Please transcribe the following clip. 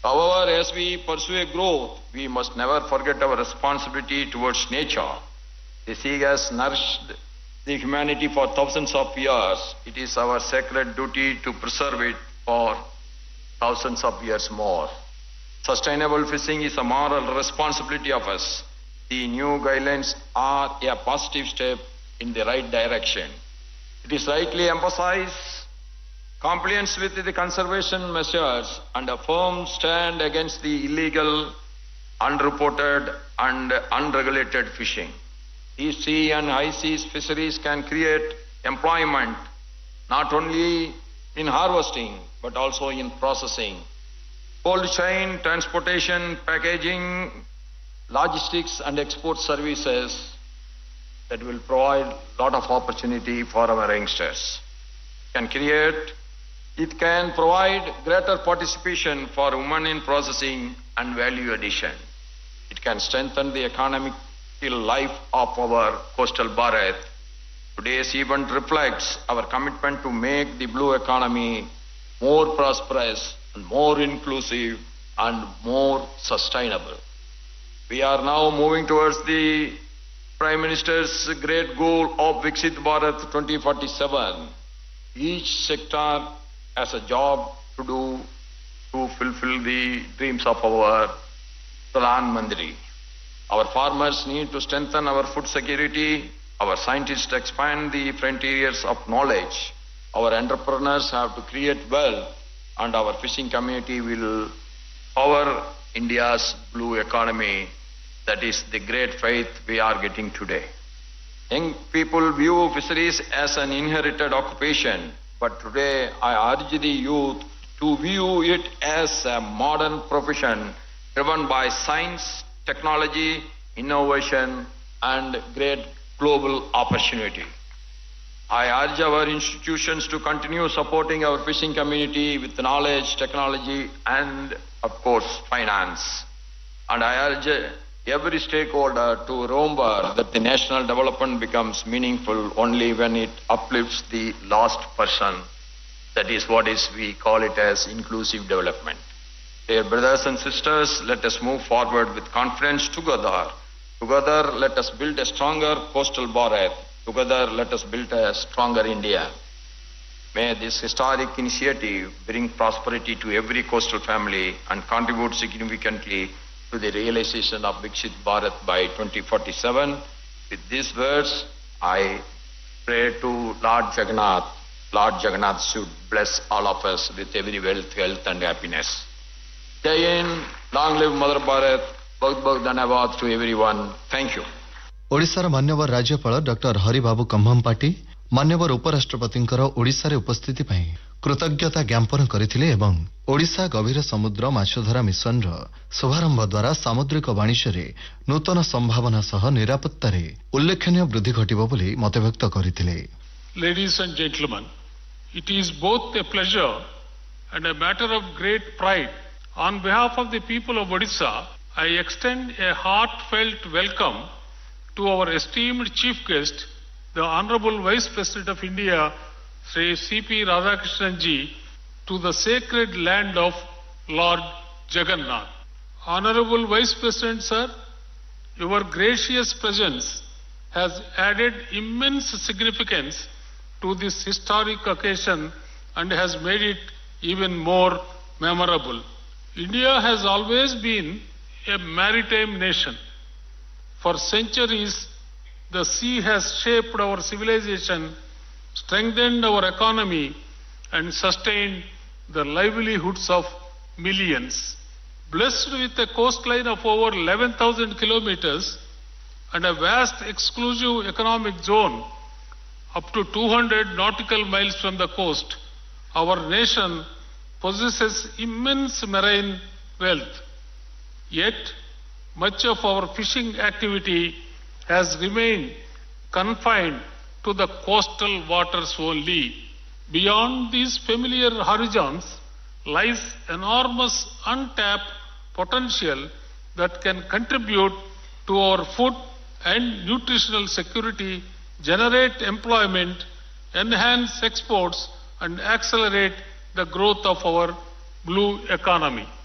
However, as we pursue a growth, we must never forget our responsibility towards nature. The sea has nourished the humanity for thousands of years. It is our sacred duty to preserve it for thousands of years more. Sustainable fishing is a moral responsibility of us. The new guidelines are a positive step in the right direction. It is rightly emphasized compliance with the conservation measures and a firm stand against the illegal, unreported and unregulated fishing. Deep sea and high seas fisheries can create employment not only in harvesting but also in processing, cold chain, transportation, packaging, logistics and export services that will provide a lot of opportunity for our youngsters. It can provide greater participation for women in processing and value addition. It can strengthen the economic life of our coastal Bharat. Today's event reflects our commitment to make the blue economy more prosperous and more inclusive and more sustainable. We are now moving towards the Prime Minister's great goal of Viksit Bharat 2047. Each sector has a job to do to fulfill the dreams of our Pradhan Mantri. Our farmers need to strengthen our food security. Our scientists expand the frontiers of knowledge. Our entrepreneurs have to create wealth, and our fishing community will power India's blue economy. That is the great faith we are getting today. Young people view fisheries as an inherited occupation, but today I urge the youth to view it as a modern profession driven by science, technology, innovation, and great global opportunity. I urge our institutions to continue supporting our fishing community with knowledge, technology, and, of course, finance. And I urge every stakeholder to remember that the national development becomes meaningful only when it uplifts the last person. That is what we call it as inclusive development. Dear brothers and sisters, let us move forward with confidence together. Together, let us build a stronger coastal Bharat. Together, let us build a stronger India. May this historic initiative bring prosperity to every coastal family and contribute significantly to the realization of Viksit Bharat by 2047. With these words, I pray to Lord Jagannath. Lord Jagannath should bless all of us with every wealth, health and happiness. Jai Hind, long live Mother Bharat. बहुत बहुत धन्यवाद to everyone. Thank you. ओडिशार मान्यवर राज्यपाल doctor Haribabu कम्भमपाटी मान्यवर उपराष्ट्रपतिଙ୍କର ओडिशारे उपस्थिति ପାଇଁ कृतज्ञता ज्ञापन କରିଥିଲେ ଏବଂ ओडिशा गभीर समुद्र माछधरा मिशनର शुभारंभ द्वारा सामुद्रिक वाणिज्ୟରେ नूतन संभावना सह निरापत्ताରେ उल्लेखनीय वृद्धि घटिବ ବୋଲି ମତବ୍ୟକ୍ତ କରିଥିଲେ. Ladies and gentlemen, it is both a pleasure and a matter of great pride. On behalf of the people of Odisha, I extend a heartfelt welcome to our esteemed chief guest, the Honorable Vice President of India, Sri C.P. Radhakrishnan ji, to the sacred land of Lord Jagannath. Honorable Vice President, sir, your gracious presence has added immense significance to this historic occasion and has made it even more memorable. India has always been a maritime nation. For centuries, the sea has shaped our civilization, strengthened our economy, and sustained the livelihoods of millions. Blessed with a coastline of over 11,000 kilometers and a vast exclusive economic zone up to 200 nautical miles from the coast, our nation possesses immense marine wealth. Yet, much of our fishing activity has remained confined to the coastal waters only. Beyond these familiar horizons lies enormous untapped potential that can contribute to our food and nutritional security, generate employment, enhance exports, and accelerate the growth of our blue economy.